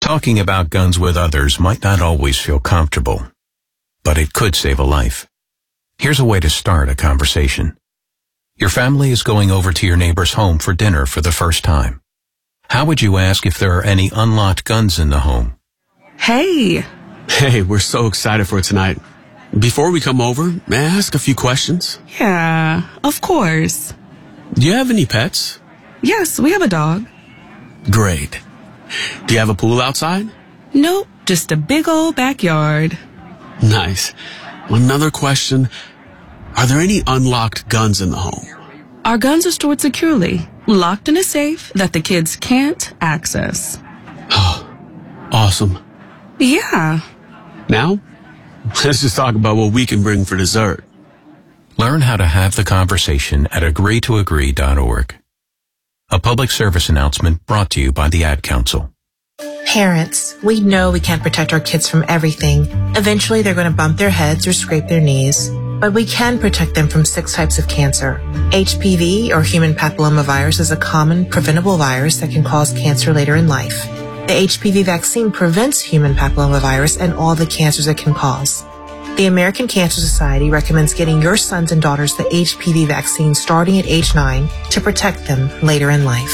Talking about guns with others might not always feel comfortable, but it could save a life. Here's a way to start a conversation. Your family is going over to your neighbor's home for dinner for the first time. How would you ask if there are any unlocked guns in the home? Hey, we're so excited for tonight. Before we come over, may I ask a few questions? yeah, of course. Do you have any pets? Yes, we have a dog. Great. Do you have a pool outside? Nope, just a big old backyard. Nice. Another question. Are there any unlocked guns in the home? Our guns are stored securely, locked in a safe that the kids can't access. Awesome. Yeah. Now, let's just talk about what we can bring for dessert. Learn how to have the conversation at agreetoagree.org. A public service announcement brought to you by the Ad Council. Parents, we know we can't protect our kids from everything. Eventually, they're going to bump their heads or scrape their knees. But we can protect them from 6 types of cancer. HPV, or human papillomavirus, is a common preventable virus that can cause cancer later in life. The HPV vaccine prevents human papillomavirus and all the cancers it can cause. The American Cancer Society recommends getting your sons and daughters the HPV vaccine starting at age 9 to protect them later in life.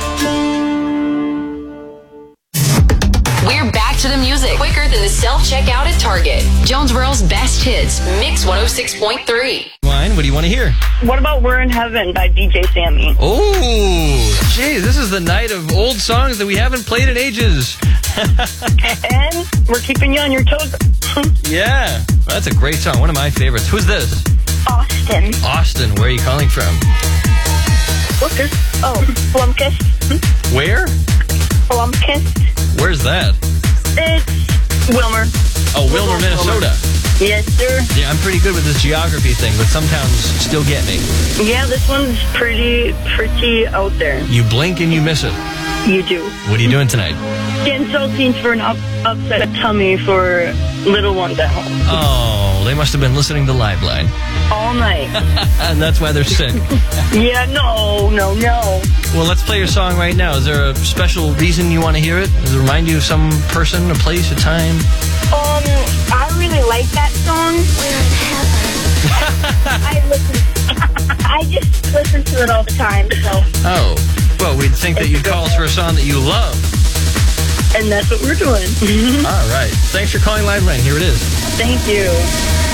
We're back to the music quicker than the self-checkout at Target. Jonesboro's best hits, Mix 106.3. Line, what do you want to hear? What about We're in Heaven by DJ Sammy? Oh, geez, this is the night of old songs that we haven't played in ages. And we're keeping you on your toes. Yeah, that's a great song. One of my favorites. Who's this? Austin. Austin, where are you calling from? Lucas. Oh, Blumkis. Where? Blumkis. Where's that? It's Wilmer. Oh, Wilmer, Minnesota. Yes, sir. Yeah, I'm pretty good with this geography thing, but some towns still get me. Yeah, this one's pretty out there. You blink and you miss it. You do. What are you doing tonight? Getting saltines for an upset tummy for little ones at home. Oh, they must have been listening to Live Line. All night. And that's why they're sick. Yeah, no. Well, let's play your song right now. Is there a special reason you want to hear it? Does it remind you of some person, a place, a time? I really like that song. I just listen to it all the time, so. Oh, well, we'd think that you'd call us for a song that you love. And that's what we're doing. All right. Thanks for calling Live Line. Here it is. Thank you.